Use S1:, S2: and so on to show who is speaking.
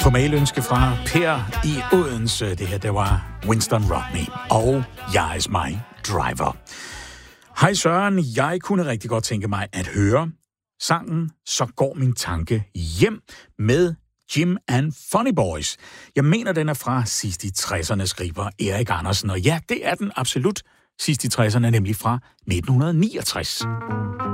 S1: På mailønske fra Per i Odense. Det her, det var Winston Rodney og Jeg is my driver. Hej Søren, jeg kunne rigtig godt tænke mig at høre sangen Så går min tanke hjem med Jim and Funny Boys. Jeg mener, den er fra sidst i 60'erne, skriver Erik Andersen. Og ja, det er den absolut sidst i 60'erne, nemlig fra 1969.